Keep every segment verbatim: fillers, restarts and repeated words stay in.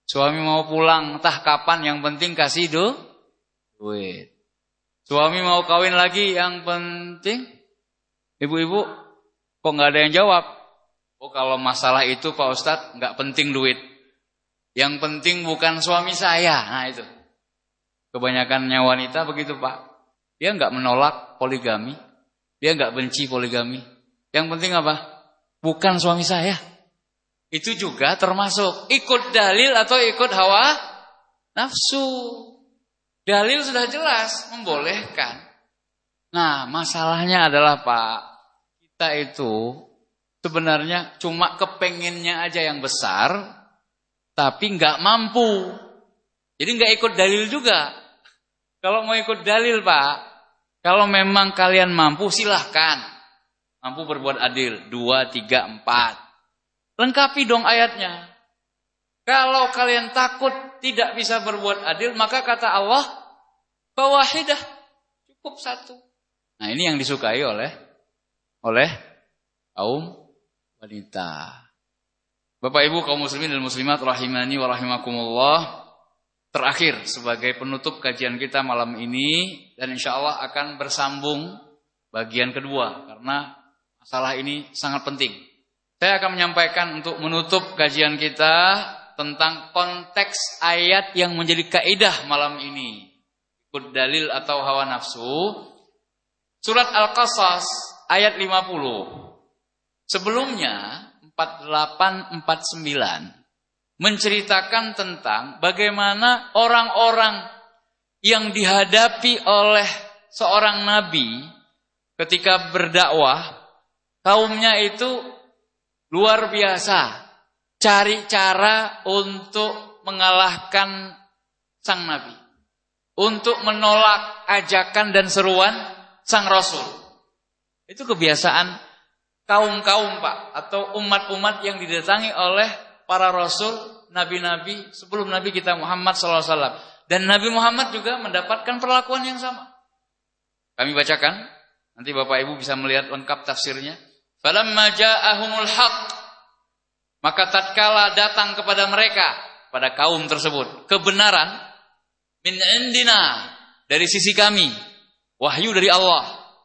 Suami mau pulang, entah kapan, yang penting kasih do, duit. Suami mau kawin lagi, yang penting, ibu-ibu, kok nggak ada yang jawab? Oh, kalau masalah itu Pak Ustadz, nggak penting duit. Yang penting bukan suami saya. Nah itu. Kebanyakannya wanita begitu Pak. Dia nggak menolak poligami, dia nggak benci poligami. Yang penting apa? Bukan suami saya. Itu juga termasuk ikut dalil atau ikut hawa nafsu. Dalil sudah jelas membolehkan. Nah, masalahnya adalah Pak, kita itu sebenarnya cuma kepengennya aja yang besar, tapi nggak mampu. Jadi nggak ikut dalil juga. Kalau mau ikut dalil Pak, kalau memang kalian mampu silahkan. Mampu berbuat adil, dua, tiga, empat. Lengkapi dong ayatnya. Kalau kalian takut tidak bisa berbuat adil, maka kata Allah, fawahidah, cukup satu. Nah ini yang disukai oleh oleh kaum wanita. Bapak Ibu kaum muslimin dan muslimat rahimani wa rahimakumullah. Terakhir sebagai penutup kajian kita malam ini, dan insya Allah akan bersambung bagian kedua karena masalah ini sangat penting. Saya akan menyampaikan untuk menutup kajian kita tentang konteks ayat yang menjadi kaidah malam ini. Ikut dalil atau hawa nafsu. Surat Al-Qasas ayat lima puluh. Sebelumnya empat puluh delapan empat puluh sembilan menceritakan tentang bagaimana orang-orang yang dihadapi oleh seorang nabi ketika berdakwah, kaumnya itu luar biasa, cari cara untuk mengalahkan sang nabi, untuk menolak ajakan dan seruan sang rasul. Itu kebiasaan kaum-kaum Pak, atau umat-umat yang didatangi oleh para rasul, nabi-nabi sebelum Nabi kita Muhammad shallallahu alaihi wasallam. Dan Nabi Muhammad juga mendapatkan perlakuan yang sama. Kami bacakan, nanti Bapak Ibu bisa melihat lengkap tafsirnya. Falamma ja'ahumul haqq, maka tatkala datang kepada mereka, pada kaum tersebut, kebenaran min indina, dari sisi kami, wahyu dari Allah.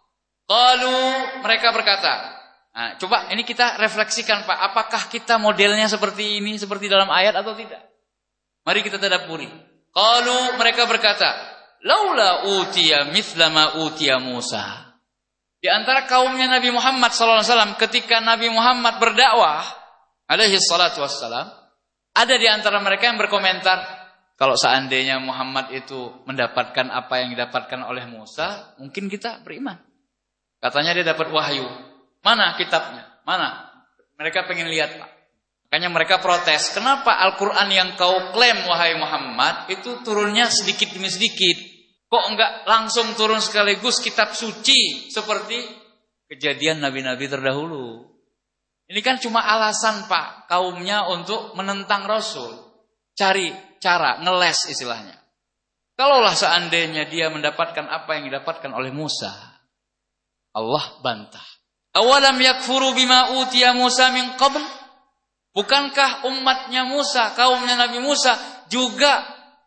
Qalu, mereka berkata, nah, coba ini kita refleksikan Pak, apakah kita modelnya seperti ini, seperti dalam ayat atau tidak? Mari kita tadabburi. Qalu, mereka berkata, laula utiya mithla ma utiya Musa. Di antara kaumnya Nabi Muhammad shallallahu alaihi wasallam, ketika Nabi Muhammad berdakwah alaihi salatu wassalam, ada di antara mereka yang berkomentar, kalau seandainya Muhammad itu mendapatkan apa yang didapatkan oleh Musa, mungkin kita beriman. Katanya dia dapat wahyu. Mana kitabnya? Mana? Mereka pengen lihat Pak. Makanya mereka protes. Kenapa Al-Quran yang kau klaim wahai Muhammad itu turunnya sedikit demi sedikit? Kok enggak langsung turun sekaligus kitab suci seperti kejadian nabi-nabi terdahulu? Ini kan cuma alasan Pak kaumnya untuk menentang Rasul. Cari cara, ngeles istilahnya. Kalaulah seandainya dia mendapatkan apa yang didapatkan oleh Musa, Allah bantah. Awalam yakfuru bima utiya Musa min qabl? Bukankah umatnya Musa, kaumnya Nabi Musa juga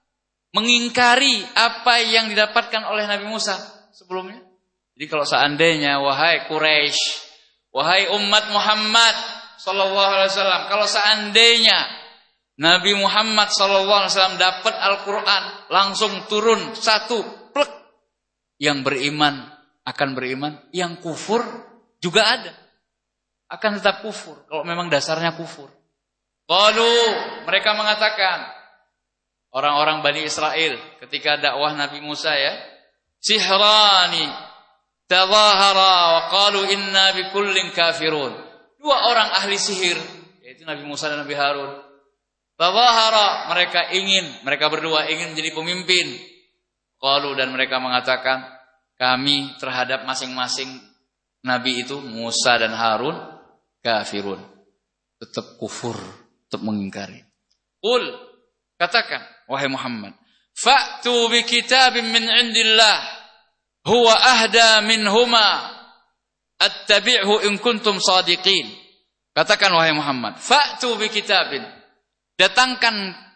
mengingkari apa yang didapatkan oleh Nabi Musa sebelumnya? Jadi kalau seandainya wahai Quraisy, wahai umat Muhammad sallallahu alaihi wasallam, kalau seandainya Nabi Muhammad sallallahu alaihi wasallam dapat Al-Qur'an langsung turun satu plek, yang beriman akan beriman, yang kufur juga ada, akan tetap kufur kalau memang dasarnya kufur. Qalu, mereka mengatakan, orang-orang Bani Israel ketika dakwah Nabi Musa ya, sihrani tadhahara wa qalu inna bikullin kafirun. Dua orang ahli sihir, yaitu Nabi Musa dan Nabi Harun. Tadhahara, mereka ingin, mereka berdua ingin menjadi pemimpin. Qalu, dan mereka mengatakan, kami terhadap masing-masing nabi itu Musa dan Harun kafirun, tetap kufur, tetap mengingkari. Qul, katakan wahai Muhammad, fa'tu bi kitabin min indillah huwa ahda minhuma attabi'hu in kuntum sadiqin. Katakan wahai Muhammad, fa'tu bi kitabin, datangkan